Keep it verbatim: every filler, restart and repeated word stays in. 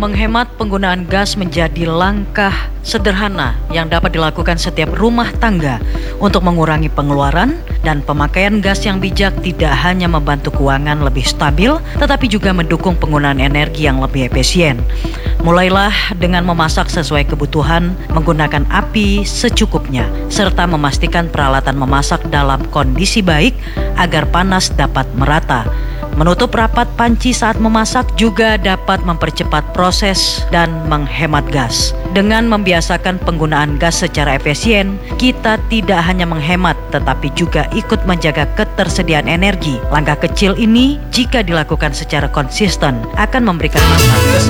Menghemat penggunaan gas menjadi langkah sederhana yang dapat dilakukan setiap rumah tangga untuk mengurangi pengeluaran, dan pemakaian gas yang bijak tidak hanya membantu keuangan lebih stabil, tetapi juga mendukung penggunaan energi yang lebih efisien. Mulailah dengan memasak sesuai kebutuhan, menggunakan api secukupnya, serta memastikan peralatan memasak dalam kondisi baik agar panas dapat merata. Menutup rapat panci saat memasak juga dapat mempercepat proses dan menghemat gas. Dengan membiasakan penggunaan gas secara efisien, kita tidak hanya menghemat tetapi juga ikut menjaga ketersediaan energi. Langkah kecil ini jika dilakukan secara konsisten akan memberikan manfaat besar